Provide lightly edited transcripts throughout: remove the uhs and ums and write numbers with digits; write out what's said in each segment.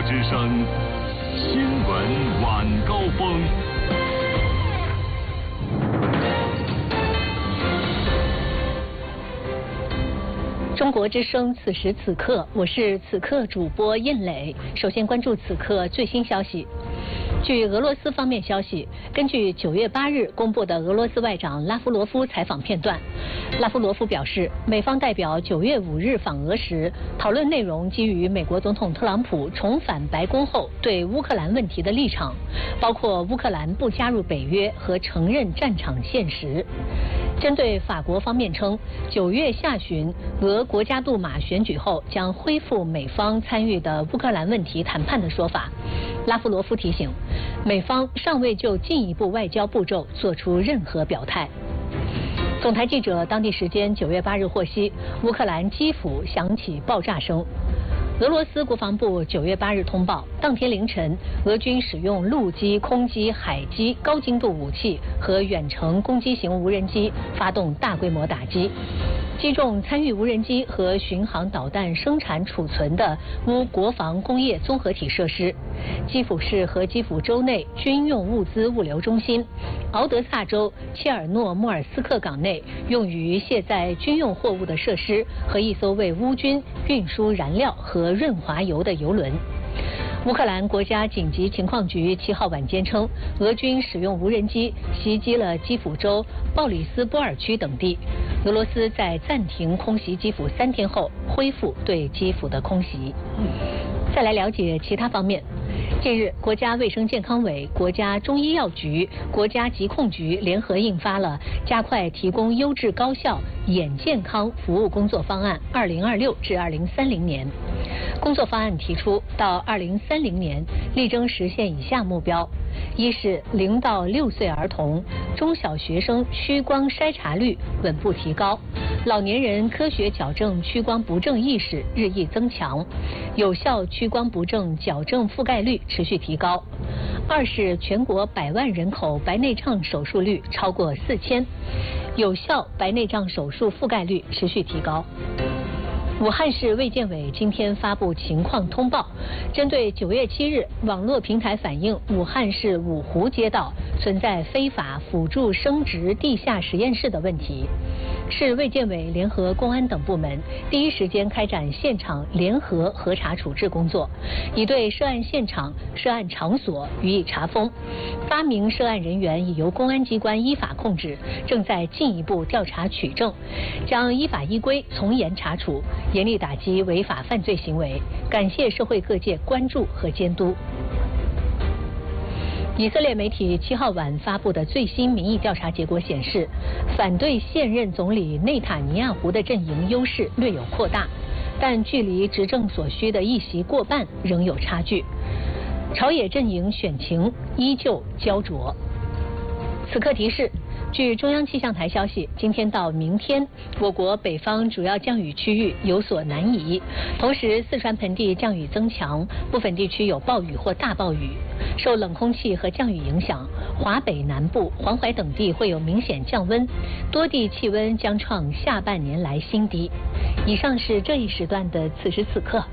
之声新闻晚高峰。 中国之声此时此刻，我是此刻主播印磊。首先关注此刻最新消息。据俄罗斯方面消息，根据9月8日公布的俄罗斯外长拉夫罗夫采访片段，拉夫罗夫表示，美方代表9月5日访俄时，讨论内容基于美国总统特朗普重返白宫后对乌克兰问题的立场，包括乌克兰不加入北约和承认战场现实。针对法国方面称，9月下旬俄国家杜马选举后将恢复美方参与的乌克兰问题谈判的说法，拉夫罗夫提醒，美方尚未就进一步外交步骤做出任何表态。总台记者当地时间9月8日获悉，乌克兰基辅响起爆炸声。俄罗斯国防部9月8日通报，当天凌晨，俄军使用陆基、空基、海基高精度武器和远程攻击型无人机发动大规模打击，击中参与无人机和巡航导弹生产储存的乌国防工业综合体设施、基辅市和基辅州内军用物资物流中心、敖德萨州切尔诺莫尔斯克港内用于卸载军用货物的设施和一艘为乌军运输燃料和润滑油的油轮。乌克兰国家紧急情况局7号晚间称，俄军使用无人机袭击了基辅州鲍里斯波尔区等地。俄罗斯在暂停空袭基辅3天后，恢复对基辅的空袭。再来了解其他方面。近日，国家卫生健康委、国家中医药局、国家疾控局联合印发了加快提供优质高效眼健康服务工作方案2026至2030年。工作方案提出，到2030年力争实现以下目标：一是0到6岁儿童、中小学生屈光筛查率稳步提高，老年人科学矫正屈光不正意识日益增强，有效屈光不正矫正覆盖率持续提高；二是全国100万人口白内障手术率超过4000，有效白内障手术覆盖率持续提高。武汉市卫健委今天发布情况通报，针对9月7日网络平台反映武汉市五湖街道存在非法辅助生殖地下实验室的问题，市卫健委联合公安等部门第一时间开展现场联合核查处置工作，已对涉案现场、涉案场所予以查封，8名涉案人员已由公安机关依法控制，正在进一步调查取证，将依法依规从严查处，严厉打击违法犯罪行为，感谢社会各界关注和监督。以色列媒体7号晚发布的最新民意调查结果显示，反对现任总理内塔尼亚胡的阵营优势略有扩大，但距离执政所需的1席过半仍有差距，朝野阵营选情依旧焦灼。此刻提示，据中央气象台消息，今天到明天，我国北方主要降雨区域有所南移，同时四川盆地降雨增强，部分地区有暴雨或大暴雨。受冷空气和降雨影响，华北南部、黄淮等地会有明显降温，多地气温将创下半年来新低。以上是这一时段的此时此刻。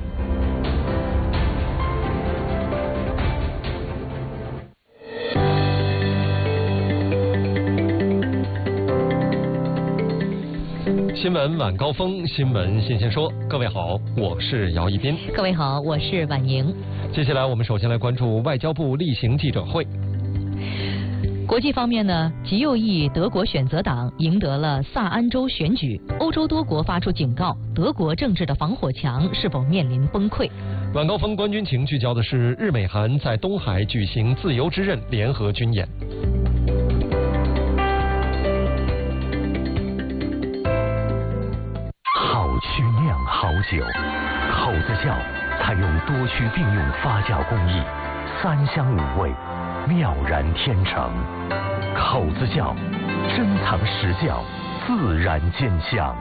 新闻晚高峰，新闻新鲜说。各位好，我是姚一斌。 各位好，我是婉莹。 接下来我们首先来关注外交部例行记者会。 国际方面呢，极右翼德国选择党赢得了萨安州选举，欧洲多国发出警告，德国政治的防火墙是否面临崩溃？ 晚高峰关军情聚焦的是日美韩在东海举行自由之刃联合军演。 好曲酿好酒，口子窖采用多区并用发酵工艺，3香5味，妙然天成。口子窖珍藏实窖，自然见香。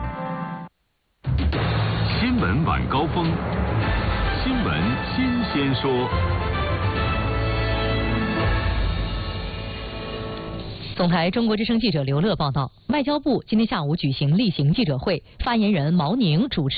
新闻晚高峰，新闻新鲜说。 总台中国之声记者刘乐报道，外交部今天下午举行例行记者会，发言人毛宁主持